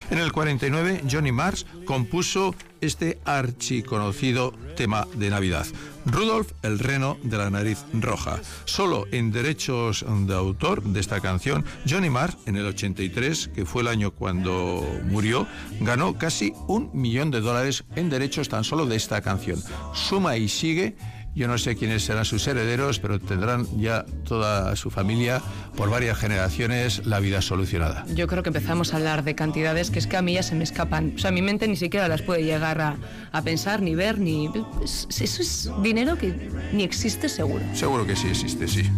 En el 49, Johnny Marr compuso este archiconocido tema de Navidad, Rudolf el reno de la nariz roja. Solo en derechos de autor de esta canción, Johnny Marr, en el 83, que fue el año cuando murió, ganó casi $1 millón en derechos tan solo de esta canción. Suma y sigue. Yo no sé quiénes serán sus herederos, pero tendrán ya toda su familia, por varias generaciones, la vida solucionada. Yo creo que empezamos a hablar de cantidades que es que a mí ya se me escapan. O sea, mi mente ni siquiera las puede llegar a pensar, ni ver, ni... Eso es dinero que ni existe seguro. Seguro que sí existe, sí.